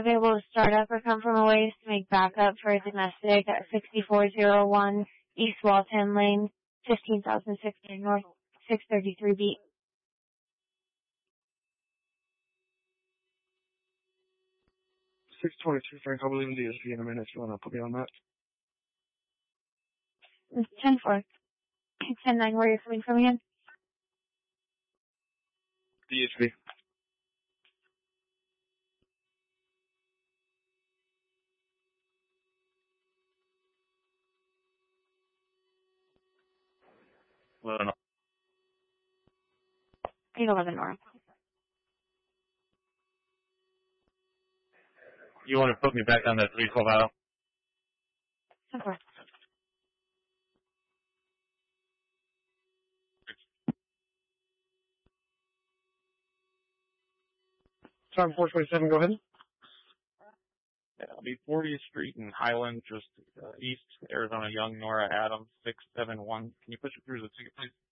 Available to start up or come from a ways to make backup for a domestic at 6401 East Walton Lane, 15,600 North, 633 B. 622 Frank, I'll be leaving DSP in a minute if you want to put me on that. 10-4. 10-9, where you're coming from again? DSP. Well, 811 North. you want to put me back on that 312 aisle? 10-4. Time 427, go ahead. Yeah, it'll be 40th Street in Highland, just east, Arizona, Young, Nora Adams, 671. Can you push it through the ticket, please?